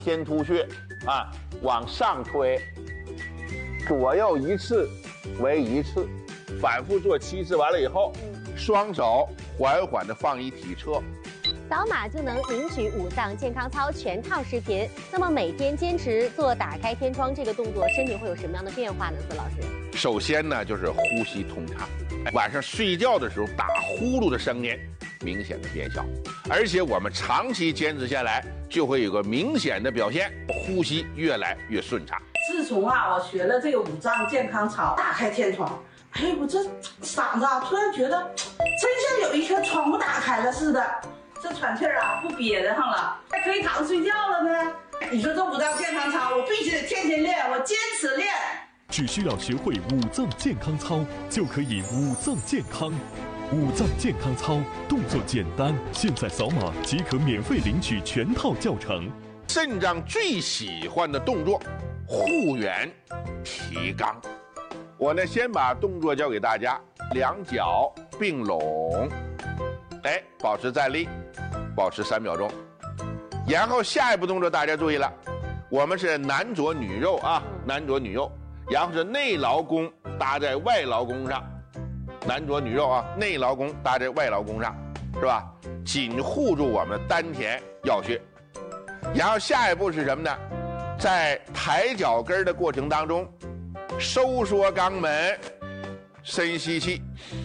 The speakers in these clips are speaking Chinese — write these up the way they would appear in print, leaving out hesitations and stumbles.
天突穴啊，往上推，左右一次为一次，反复做7次。完了以后，双手缓缓地放一体侧。 扫码就能领取五脏健康操全套视频。那么每天坚持做打开天窗这个动作，身体会有什么样的变化呢？孙老师， 首先呢，就是呼吸通畅，晚上睡觉的时候打呼噜的声音明显的变小，而且我们长期坚持下来，就会有个明显的表现，呼吸越来越顺畅。 自从我学了这个五脏健康操，打开天窗，哎，我这嗓子突然觉得真像有一颗窗户打开了似的。这喘气不憋得上了，还可以躺着睡觉了呢。你说这五脏健康操，我必须得天天练，我坚持练。 只需要学会五脏健康操，就可以五脏健康。五脏健康操动作简单，现在扫码即可免费领取全套教程。 肾脏最喜欢的动作，护圆提肛。我呢，先把动作教给大家，两脚并拢，保持站立，保持3秒钟。然后下一步动作大家注意了，我们是男左女右啊，男左女右，然后是内劳宫搭在外劳宫上，男左女右啊，内劳宫搭在外劳宫上，是吧？紧护住我们丹田要穴。然后下一步是什么呢？在抬脚跟的过程当中，收缩肛门，深吸气，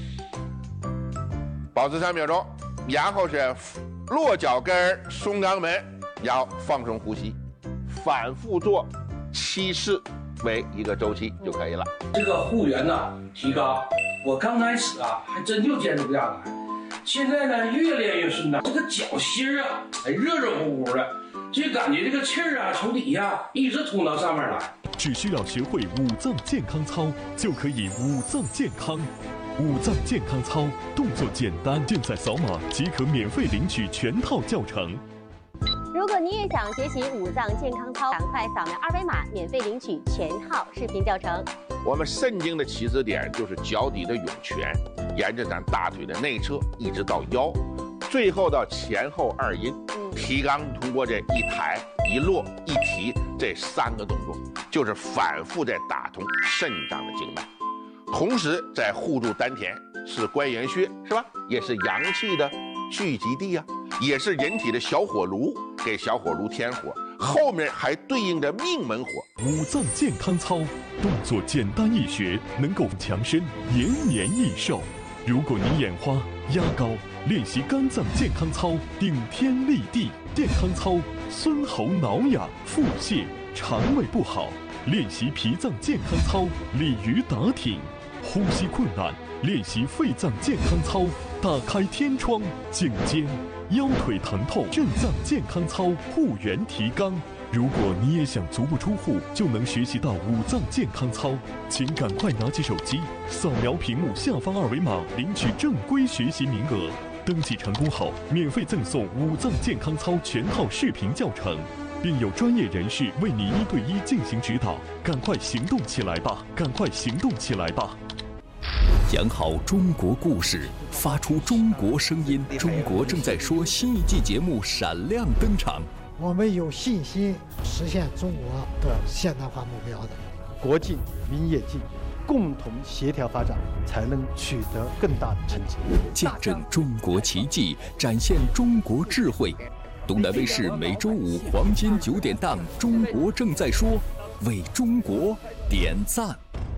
保持3秒钟。然后是落脚跟松肛门，然后放松呼吸，反复做7次为一个周期就可以了。 这个护圆提肛，我刚开始还真就坚持不下来，现在呢越练越顺畅，这个脚心热热乎乎的，就感觉这个气从底下一直通到上面来。 只需要学会五脏健康操，就可以五脏健康。五脏健康操动作简单，现在扫码即可免费领取全套教程。 如果你也想学习五脏健康操，赶快扫描2维码，免费领取全套视频教程。 我们肾经的起始点就是脚底的涌泉，沿着咱大腿的内侧一直到腰，最后到前后2阴。提肛通过这一抬一落一提这3个动作，就是反复在打通肾脏的经脉。同时在护住丹田，是关元穴，是吧？也是阳气的聚集地啊，也是人体的小火炉，给小火炉添火。后面还对应着命门火。 五脏健康操动作简单易学，能够强身延年益寿。如果你眼花、压高，练习肝脏健康操顶天立地。健康操孙喉挠痒、腹泻、肠胃不好，练习脾脏健康操鲤鱼打挺。呼吸困难，练习肺脏健康操打开天窗。颈肩、腰腿疼痛，肾脏健康操护圆提肛。如果你也想足不出户就能学习到五脏健康操，请赶快拿起手机扫描屏幕下方2维码，领取正规学习名额。登记成功后，免费赠送五脏健康操全套视频教程，并有专业人士为你1对1进行指导。赶快行动起来吧！赶快行动起来吧！ 讲好中国故事，发出中国声音。中国正在说新一季节目闪亮登场。 我们有信心实现中国的现代化目标的。 国进民也进，共同协调发展，才能取得更大的成绩。 见证中国奇迹，展现中国智慧。东南卫视每周5黄金9点档《中国正在说》，为中国点赞。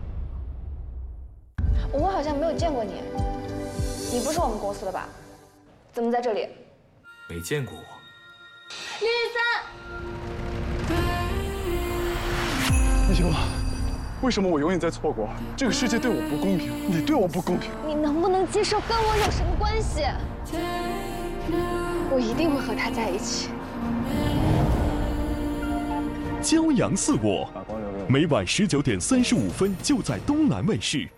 我好像没有见过你，你不是我们公司的吧？怎么在这里？ 没见过我。 林雨森，为什么？为什么我永远在错过？这个世界对我不公平，你对我不公平。 你能不能接受跟我有什么关系？我一定会和他在一起。 骄阳似我，每晚19点35分就在东南卫视。